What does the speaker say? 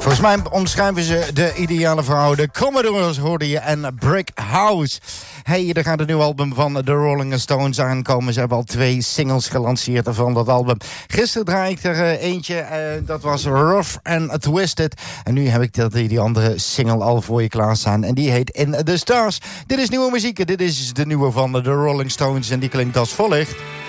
Volgens mij omschrijven ze de ideale vrouw. De Commodores hoorde je en Brick House. Hey, er gaat een nieuw album van de Rolling Stones aankomen. Ze hebben al 2 singles gelanceerd van dat album. Gisteren draaide ik er eentje, dat was Rough and Twisted. En nu heb ik die andere single al voor je klaarstaan. En die heet In the Stars. Dit is nieuwe muziek. Dit is de nieuwe van de Rolling Stones en die klinkt als volgt.